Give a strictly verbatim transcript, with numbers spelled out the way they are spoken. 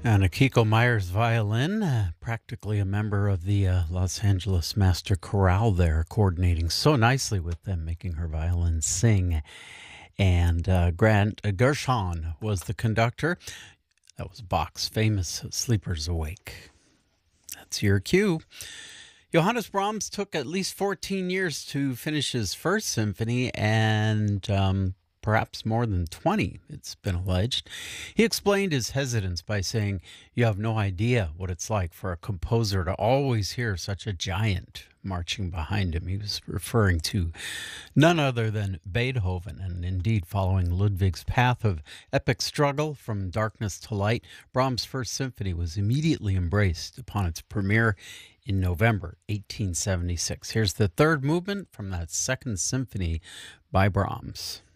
And Akiko Myers violin, uh, practically a member of the uh, Los Angeles Master Chorale there, coordinating so nicely with them, making her violin sing. And uh, Grant Gershon was the conductor. That was Bach's famous Sleepers Awake. That's your cue. Johannes Brahms took at least fourteen years to finish his first symphony, and um, perhaps more than twenty, it's been alleged. He explained his hesitance by saying, "You have no idea what it's like for a composer to always hear such a giant marching behind him." He was referring to none other than Beethoven, and indeed, following Ludwig's path of epic struggle from darkness to light, Brahms' First Symphony was immediately embraced upon its premiere in November eighteen seventy-six. Here's the third movement from that Second Symphony by Brahms.